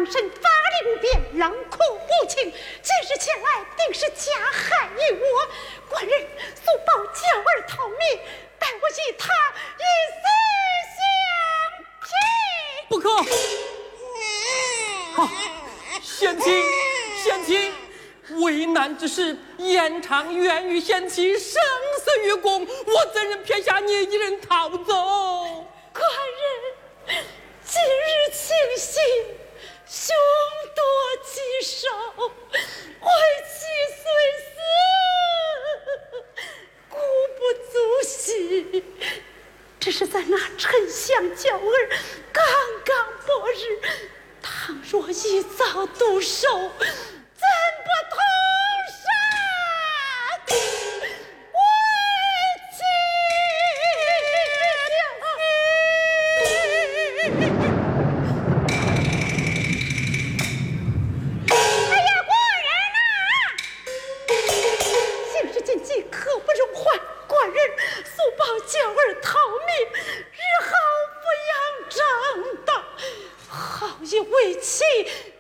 当身法力无边，冷酷无情，今日前来定是加害于我。官人速报娇儿逃命，待我与他以死相拼。 不可！啊，贤妻，贤妻，为难之事，延长愿与贤妻生死与共，我怎忍撇下你一人逃走？ 官人，今日清醒，凶多吉少，为妻虽死，孤不足惜。只是在那丞相娇儿刚刚薄日，倘若一遭毒手，怎不同杀？哎呀，官人呐！今日禁忌可不容缓，官人速报娇儿逃命，日后不养正道，好以为妻